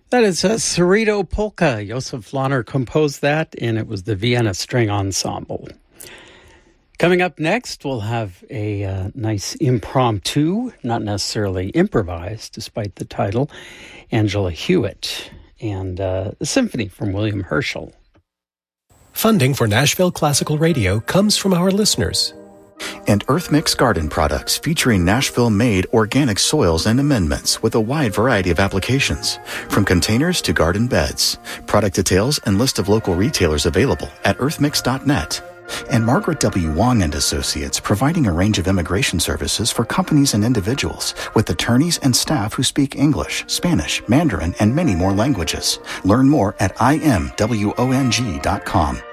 That is a Cerrito polka. Josef Lahner composed that, and it was the Vienna String Ensemble. Coming up next, we'll have a nice impromptu, not necessarily improvised, despite the title, Angela Hewitt, and a symphony from William Herschel. Funding for Nashville Classical Radio comes from our listeners. And EarthMix garden products featuring Nashville-made organic soils and amendments with a wide variety of applications, from containers to garden beds. Product details and list of local retailers available at earthmix.net. And Margaret W. Wong and Associates, providing a range of immigration services for companies and individuals with attorneys and staff who speak English, Spanish, Mandarin, and many more languages. Learn more at imwong.com.